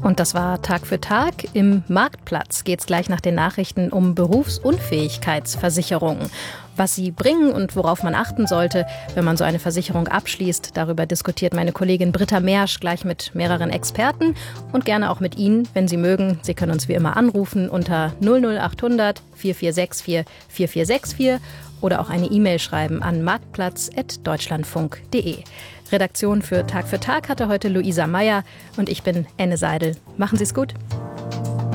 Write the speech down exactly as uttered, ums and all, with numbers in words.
Und das war Tag für Tag. Im Marktplatz geht es gleich nach den Nachrichten um Berufsunfähigkeitsversicherungen. Was sie bringen und worauf man achten sollte, wenn man so eineVersicherung abschließt. Darüber diskutiert meine Kollegin Britta Mersch gleich mit mehreren Experten und gerne auch mit Ihnen, wenn Sie mögen. Sie können uns wie immer anrufen unter null null acht hundert vier vier sechs vier vier vier sechs vier oder auch eine E-Mail schreiben an marktplatz at deutschlandfunk punkt de. Redaktion für Tag für Tag hatte heute Luisa Meyer und ich bin Enne Seidel. Machen Sie es gut.